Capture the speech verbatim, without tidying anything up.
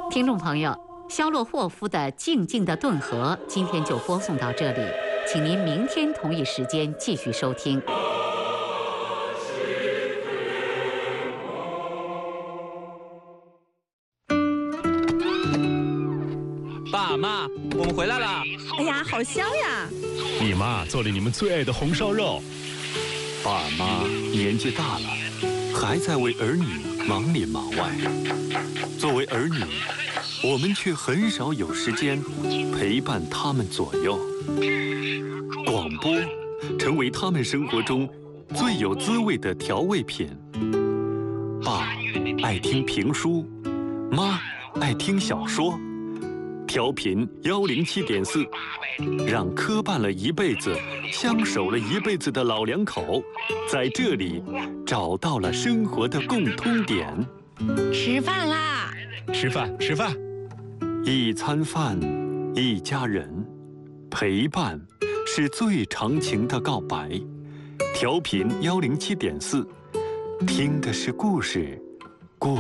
听众朋友，肖洛霍夫的《静静的顿河》今天就播送到这里，请您明天同一时间继续收听。 爸妈，我们回来了！ 哎呀，好香呀！ 你妈做了你们最爱的红烧肉。 爸妈年纪大了，还在为儿女忙里忙外。作为儿女，我们却很少有时间陪伴他们左右。广播成为他们生活中最有滋味的调味品。爸爱听评书，妈爱听小说。调频幺零七点四，让磕绊了一辈子、相守了一辈子的老两口，在这里找到了生活的共通点。 吃饭啦！ 吃饭，吃饭。 一餐饭，一家人，陪伴是最长情的告白。调频幺零七点四，听的是故事，